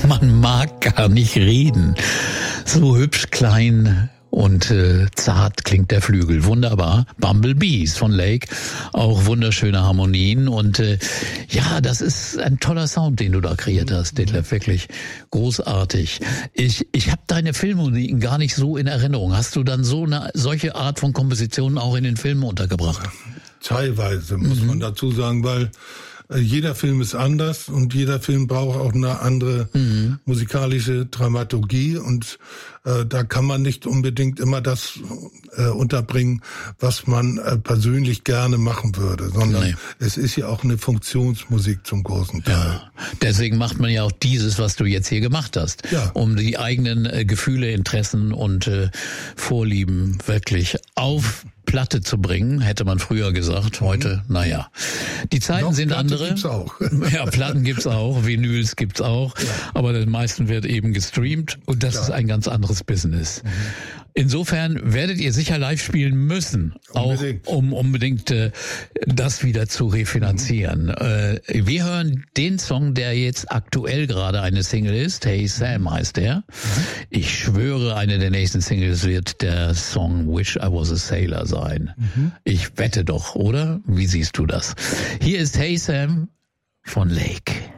Man mag gar nicht reden. So hübsch, klein und zart klingt der Flügel. Wunderbar. Bumblebees von Lake. Auch wunderschöne Harmonien. Und ja, das ist ein toller Sound, den du da kreiert hast, Detlef. Wirklich großartig. Ich habe deine Filmmusiken gar nicht so in Erinnerung. Hast du dann solche Art von Kompositionen auch in den Filmen untergebracht? Teilweise, muss man dazu sagen, weil jeder Film ist anders und jeder Film braucht auch eine andere musikalische Dramaturgie und da kann man nicht unbedingt immer das unterbringen, was man persönlich gerne machen würde, sondern es ist ja auch eine Funktionsmusik zum großen Teil. Ja. Deswegen macht man ja auch dieses, was du jetzt hier gemacht hast, um die eigenen Gefühle, Interessen und Vorlieben wirklich auf Platte zu bringen, hätte man früher gesagt. Heute, naja. Die Zeiten sind Platte andere. Gibt's auch. Ja, Platten gibt's auch, Vinyls gibt's auch. Ja. Aber den meisten wird eben gestreamt und das ist ein ganz anderes Business. Insofern werdet ihr sicher live spielen müssen, unbedingt. Auch um unbedingt das wieder zu refinanzieren. Wir hören den Song, der jetzt aktuell gerade eine Single ist. Hey Sam heißt der. Ich schwöre, eine der nächsten Singles wird der Song Wish I Was a Sailor sein. Ich wette doch, oder? Wie siehst du das? Hier ist Hey Sam von Lake.